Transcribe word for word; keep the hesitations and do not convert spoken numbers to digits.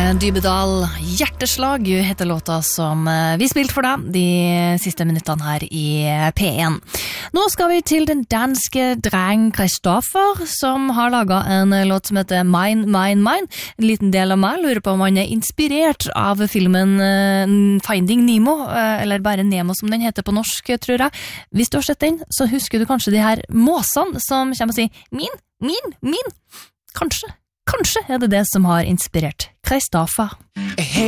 Dybedal, Hjerteslag heter låta som vi spilte for deg de siste minuttene her i P en. Nå skal vi til den danske dreng Christoffer, som har laget en låt som heter Mine, Mine, Mine. En liten del av meg lurer på om han er inspirert av filmen Finding Nemo, eller bare Nemo som den heter på norsk, tror jeg. Hvis du har sett den, så husker du kanskje de her måsene som kommer og sier min, min, min. Kanskje. Kanskje er det det som har inspirert Christoffer. Hey.